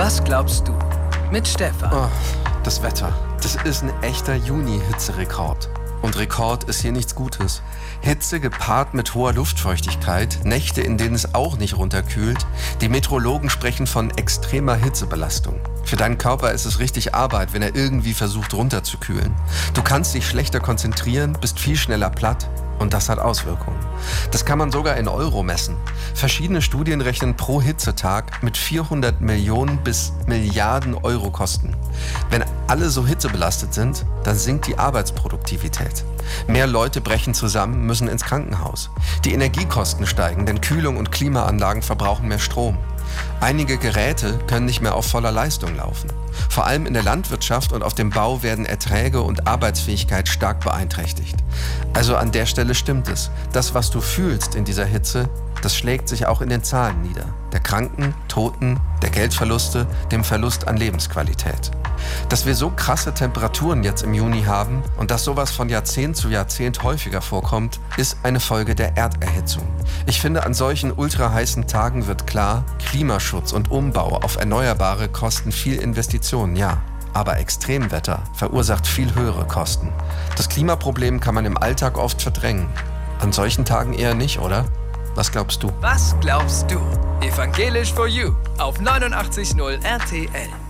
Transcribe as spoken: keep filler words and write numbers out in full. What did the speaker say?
Was glaubst du? Mit Stefan. Oh, das Wetter. Das ist ein echter Juni-Hitzerekord. Und Rekord ist hier nichts Gutes. Hitze gepaart mit hoher Luftfeuchtigkeit, Nächte, in denen es auch nicht runterkühlt. Die Meteorologen sprechen von extremer Hitzebelastung. Für deinen Körper ist es richtig Arbeit, wenn er irgendwie versucht runterzukühlen. Du kannst dich schlechter konzentrieren, bist viel schneller platt. Und das hat Auswirkungen. Das kann man sogar in Euro messen. Verschiedene Studien rechnen pro Hitzetag mit vierhundert Millionen bis Milliarden Euro Kosten. Wenn alle so hitzebelastet sind, dann sinkt die Arbeitsproduktivität. Mehr Leute brechen zusammen, müssen ins Krankenhaus. Die Energiekosten steigen, denn Kühlung und Klimaanlagen verbrauchen mehr Strom. Einige Geräte können nicht mehr auf voller Leistung laufen. Vor allem in der Landwirtschaft und auf dem Bau werden Erträge und Arbeitsfähigkeit stark beeinträchtigt. Also an der Stelle stimmt es. Das, was du fühlst in dieser Hitze, das schlägt sich auch in den Zahlen nieder. Der Kranken, Toten, der Geldverluste, dem Verlust an Lebensqualität. Dass wir so krasse Temperaturen jetzt im Juni haben und dass sowas von Jahrzehnt zu Jahrzehnt häufiger vorkommt, ist eine Folge der Erderhitzung. Ich finde, an solchen ultraheißen Tagen wird klar, Klimaschutz und Umbau auf Erneuerbare kosten viel Investitionen, ja. Aber Extremwetter verursacht viel höhere Kosten. Das Klimaproblem kann man im Alltag oft verdrängen. An solchen Tagen eher nicht, oder? Was glaubst du? Was glaubst du? Evangelisch for You auf neunundachtzig Komma null R T L.